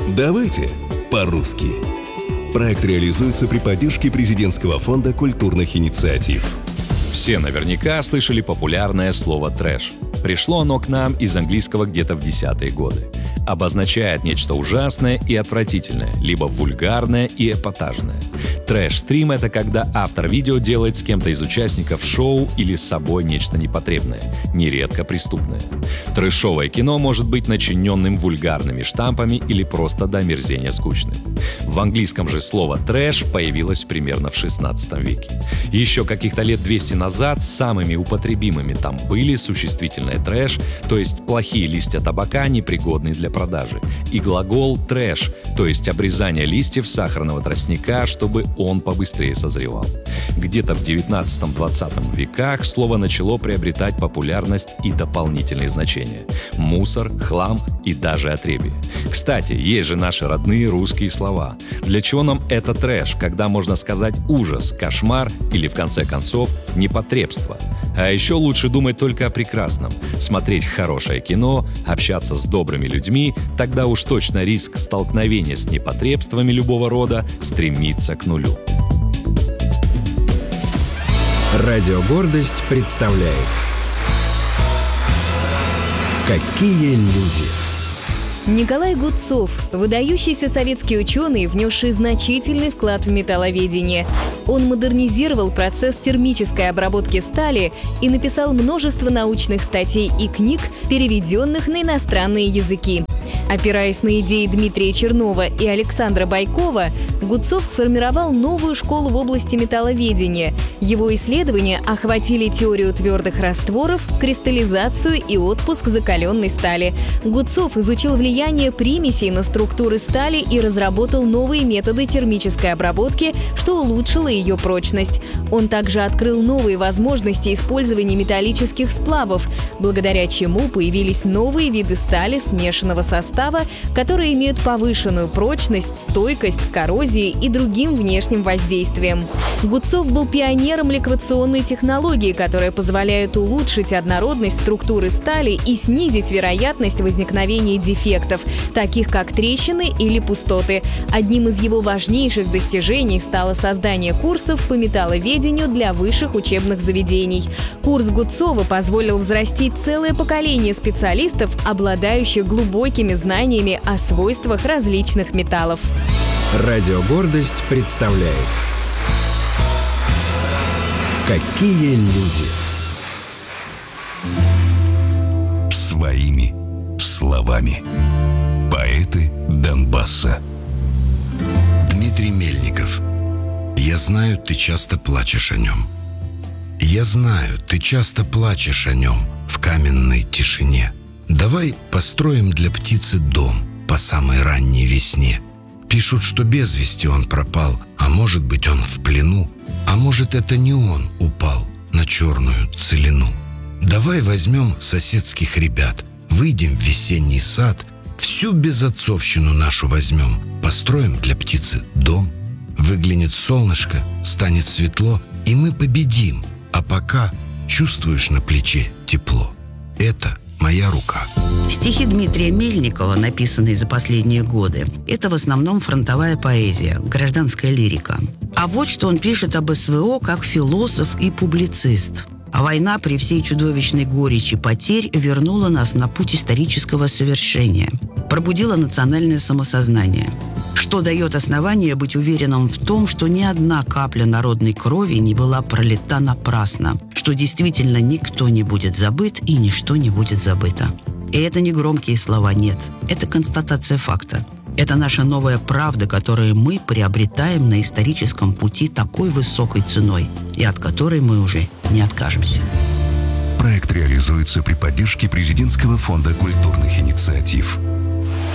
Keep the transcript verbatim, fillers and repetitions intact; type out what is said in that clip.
Давайте по-русски. Проект реализуется при поддержке Президентского фонда культурных инициатив. Все наверняка слышали популярное слово «трэш». Пришло оно к нам из английского где-то в десятые годы. Обозначает нечто ужасное и отвратительное, либо вульгарное и эпатажное. Трэш-стрим — это когда автор видео делает с кем-то из участников шоу или с собой нечто непотребное, нередко преступное. Трэшовое кино может быть начиненным вульгарными штампами или просто до омерзения скучным. В английском же слово «трэш» появилось примерно в шестнадцатом веке. Еще каких-то лет двести назад самыми употребимыми там были существительное «трэш», то есть плохие листья табака, непригодные для продажи, и глагол «трэш», то есть обрезание листьев сахарного тростника, чтобы он побыстрее созревал. Где-то в девятнадцатом-двадцатом веках слово начало приобретать популярность и дополнительные значения – мусор, хлам и даже отребье. Кстати, есть же наши родные русские слова. Для чего нам это трэш, когда можно сказать ужас, кошмар или, в конце концов, непотребство? А еще лучше думать только о прекрасном, смотреть хорошее кино, общаться с добрыми людьми, тогда уж точно риск столкновения с непотребствами любого рода стремится к нулю. Радио «Гордость» представляет «Какие люди». Николай Гудцов – выдающийся советский ученый, внесший значительный вклад в металловедение. Он модернизировал процесс термической обработки стали и написал множество научных статей и книг, переведенных на иностранные языки. Опираясь на идеи Дмитрия Чернова и Александра Байкова, Гудцов сформировал новую школу в области металловедения. Его исследования охватили теорию твердых растворов, кристаллизацию и отпуск закаленной стали. Гудцов изучил влияние примесей на структуры стали и разработал новые методы термической обработки, что улучшило ее прочность. Он также открыл новые возможности использования металлических сплавов, благодаря чему появились новые виды стали смешанного состава, которые имеют повышенную прочность, стойкость к коррозии и другим внешним воздействиям. Гудцов был пионером ликвационной технологии, которая позволяет улучшить однородность структуры стали и снизить вероятность возникновения дефектов, таких как трещины или пустоты. Одним из его важнейших достижений стало создание курсов по металловедению для высших учебных заведений. Курс Гудцова позволил взрастить целое поколение специалистов, обладающих глубокими знаниями о свойствах различных металлов. Радио «Гордость» представляет «Какие люди». Своими словами. Поэты Донбасса. Дмитрий Мельников. Я знаю, ты часто плачешь о нем. Я знаю, ты часто плачешь о нем в каменной тишине. Давай построим для птицы дом по самой ранней весне. Пишут, что без вести он пропал, а может быть он в плену, а может это не он упал на черную целину. Давай возьмем соседских ребят, выйдем в весенний сад, всю безотцовщину нашу возьмем, построим для птицы дом. Выглянет солнышко, станет светло, и мы победим, а пока чувствуешь на плече тепло. Это моя рука. Стихи Дмитрия Мельникова, написанные за последние годы, это в основном фронтовая поэзия, гражданская лирика. А вот что он пишет об СВО как философ и публицист. А война при всей чудовищной горечи потерь вернула нас на путь исторического совершения, пробудила национальное самосознание, что дает основание быть уверенным в том, что ни одна капля народной крови не была пролита напрасно, что действительно никто не будет забыт и ничто не будет забыто. И это не громкие слова, нет, это констатация факта. Это наша новая правда, которую мы приобретаем на историческом пути такой высокой ценой, и от которой мы уже не откажемся. Проект реализуется при поддержке Президентского фонда культурных инициатив.